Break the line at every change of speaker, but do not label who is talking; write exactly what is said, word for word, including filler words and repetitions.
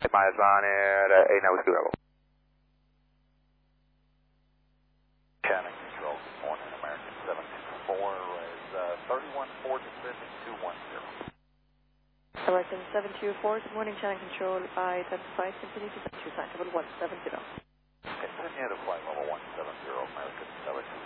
Miles on it, uh, eight nine Whiskey Rebel.
Shannon Control, good morning, American seven two four is uh, thirty-one four descending two one zero.
American seven two four, good morning, Shannon Control, I identified, continue to set your sign level one seven zero.
Continue to flight level one seven zero, American seven two four.